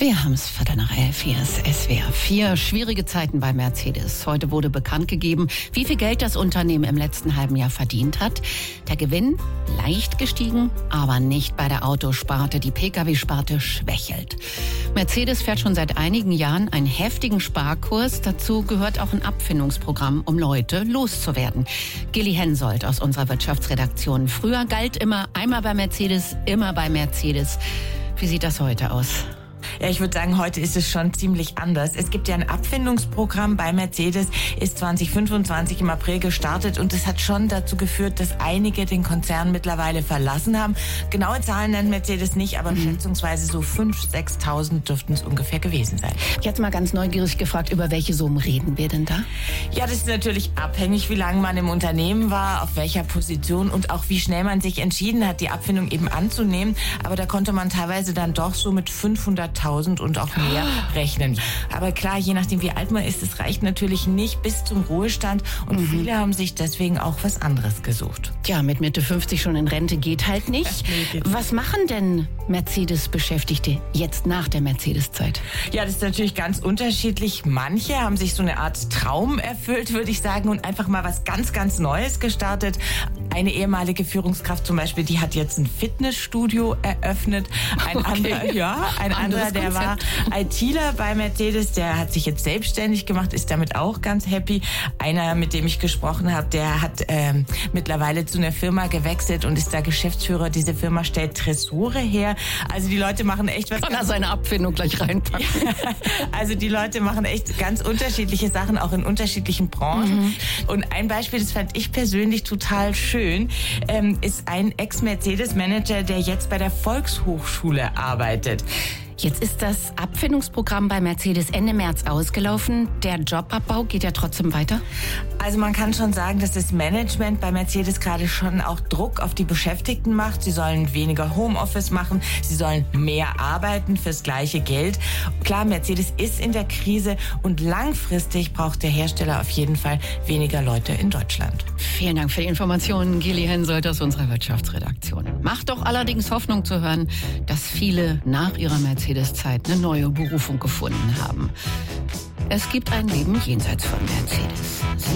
Wir haben es 11:15, hier ist SWR 4. Schwierige Zeiten bei Mercedes. Heute wurde bekannt gegeben, wie viel Geld das Unternehmen im letzten halben Jahr verdient hat. Der Gewinn leicht gestiegen, aber nicht bei der Autosparte. Die Pkw-Sparte schwächelt. Mercedes fährt schon seit einigen Jahren einen heftigen Sparkurs. Dazu gehört auch ein Abfindungsprogramm, um Leute loszuwerden. Gilly Hensoldt aus unserer Wirtschaftsredaktion. Früher galt immer einmal bei Mercedes, immer bei Mercedes. Wie sieht das heute aus? Ja, ich würde sagen, heute ist es schon ziemlich anders. Es gibt ja ein Abfindungsprogramm bei Mercedes, ist 2025 im April gestartet und es hat schon dazu geführt, dass einige den Konzern mittlerweile verlassen haben. Genaue Zahlen nennt Mercedes nicht, aber schätzungsweise so 5.000, 6.000 dürften es ungefähr gewesen sein. Jetzt mal ganz neugierig gefragt, über welche Summen reden wir denn da? Ja, das ist natürlich abhängig, wie lange man im Unternehmen war, auf welcher Position und auch wie schnell man sich entschieden hat, die Abfindung eben anzunehmen. Aber da konnte man teilweise dann doch so mit 500.000 und auch mehr rechnen. Aber klar, je nachdem wie alt man ist, es reicht natürlich nicht bis zum Ruhestand und viele haben sich deswegen auch was anderes gesucht. Tja, mit Mitte 50 schon in Rente geht halt nicht. Was machen denn Mercedes-Beschäftigte jetzt nach der Mercedes-Zeit? Ja, das ist natürlich ganz unterschiedlich. Manche haben sich so eine Art Traum erfüllt, würde ich sagen, und einfach mal was ganz, ganz Neues gestartet. Eine ehemalige Führungskraft zum Beispiel, die hat jetzt ein Fitnessstudio eröffnet. Ein anderer, der war ITler bei Mercedes, der hat sich jetzt selbstständig gemacht, ist damit auch ganz happy. Einer, mit dem ich gesprochen habe, der hat mittlerweile zu einer Firma gewechselt und ist da Geschäftsführer. Diese Firma stellt Tresore her. Also die Leute machen echt was. Kann er seine Abfindung gleich reinpacken? Also die Leute machen echt ganz unterschiedliche Sachen, auch in unterschiedlichen Branchen. Und ein Beispiel, das fand ich persönlich total schön, ist ein Ex-Mercedes-Manager, der jetzt bei der Volkshochschule arbeitet. Jetzt ist das Abfindungsprogramm bei Mercedes Ende März ausgelaufen. Der Jobabbau geht ja trotzdem weiter? Also man kann schon sagen, dass das Management bei Mercedes gerade schon auch Druck auf die Beschäftigten macht. Sie sollen weniger Homeoffice machen, sie sollen mehr arbeiten fürs gleiche Geld. Klar, Mercedes ist in der Krise und langfristig braucht der Hersteller auf jeden Fall weniger Leute in Deutschland. Vielen Dank für die Informationen, Gilly Hensoldt aus unserer Wirtschaftsredaktion. Macht doch allerdings Hoffnung zu hören, dass viele nach ihrer Mercedes-Zeit eine neue Berufung gefunden haben. Es gibt ein Leben jenseits von Mercedes.